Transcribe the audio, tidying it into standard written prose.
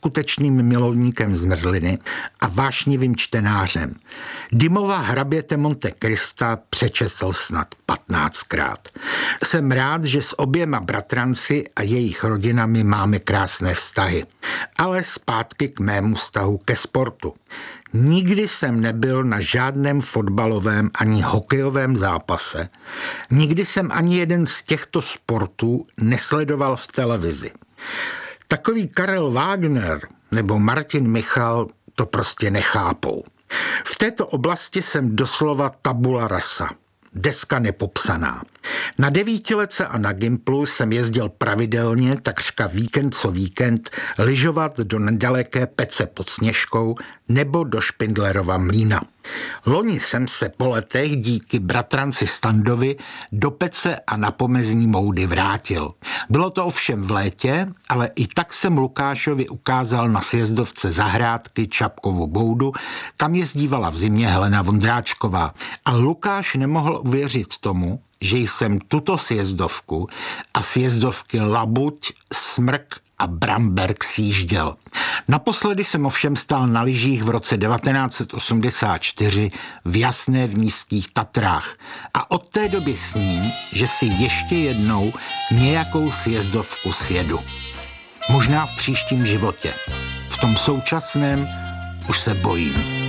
neskutečným milovníkem zmrzliny a vášnivým čtenářem. Dymova hraběte Monte Crista přečetl snad 15krát. Jsem rád, že s oběma bratranci a jejich rodinami máme krásné vztahy. Ale zpátky k mému vztahu ke sportu. Nikdy jsem nebyl na žádném fotbalovém ani hokejovém zápase. Nikdy jsem ani jeden z těchto sportů nesledoval v televizi. Takový Karel Wagner nebo Martin Michal to prostě nechápou. V této oblasti jsem doslova tabula rasa. Deska nepopsaná. Na 9letce a na Gimplu jsem jezdil pravidelně, takřka víkend co víkend, lyžovat do nedaleké Pece pod Sněžkou nebo do Špindlerova mlýna. Loni jsem se po letech díky bratranci Standovi do Pece a na Pomezní Moudy vrátil. Bylo to ovšem v létě, ale i tak jsem Lukášovi ukázal na sjezdovce Zahrádky Čapkovu boudu, kam jezdívala v zimě Helena Vondráčková. A Lukáš nemohl uvěřit tomu, že jsem tuto sjezdovku a sjezdovky Labuť, Smrk a Bramberg sjížděl. Naposledy jsem ovšem stál na lyžích v roce 1984 v Jasné v Nízkých Tatrách a od té doby sním, že si ještě jednou nějakou sjezdovku sjedu. Možná v příštím životě. V tom současném už se bojím.